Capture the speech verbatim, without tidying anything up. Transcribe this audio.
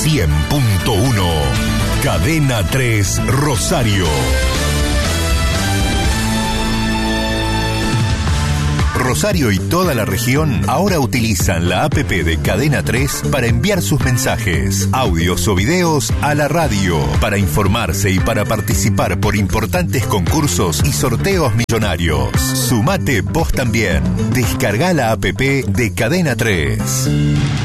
cien punto uno. Cadena tres Rosario. Rosario y toda la región ahora utilizan la app de Cadena tres para enviar sus mensajes, audios o videos a la radio, para informarse y para participar por importantes concursos y sorteos millonarios. Sumate vos también. Descarga la app de Cadena tres.